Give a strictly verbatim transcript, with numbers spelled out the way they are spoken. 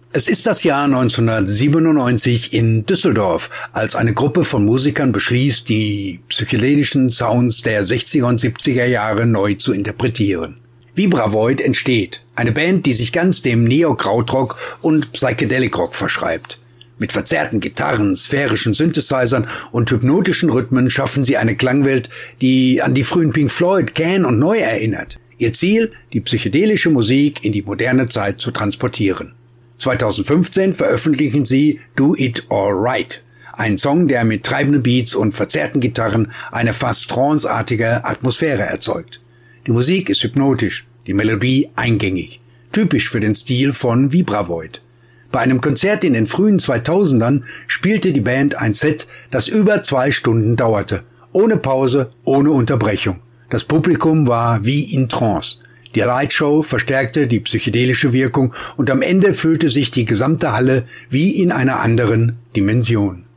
Es ist das Jahr neunzehnhundertsiebenundneunzig in Düsseldorf, als eine Gruppe von Musikern beschließt, die psychedelischen Sounds der sechziger und siebziger Jahre neu zu interpretieren. Vibravoid entsteht, eine Band, die sich ganz dem Neo-Krautrock und Psychedelic-Rock verschreibt. Mit verzerrten Gitarren, sphärischen Synthesizern und hypnotischen Rhythmen schaffen sie eine Klangwelt, die an die frühen Pink Floyd, Can und Neu erinnert. Ihr Ziel, die psychedelische Musik in die moderne Zeit zu transportieren. zweitausendfünfzehn veröffentlichen sie Do It All Right, einen Song, der mit treibenden Beats und verzerrten Gitarren eine fast tranceartige Atmosphäre erzeugt. Die Musik ist hypnotisch, die Melodie eingängig, typisch für den Stil von Vibravoid. Bei einem Konzert in den frühen zweitausendern spielte die Band ein Set, das über zwei Stunden dauerte, ohne Pause, ohne Unterbrechung. Das Publikum war wie in Trance. Die Lightshow verstärkte die psychedelische Wirkung und am Ende fühlte sich die gesamte Halle wie in einer anderen Dimension.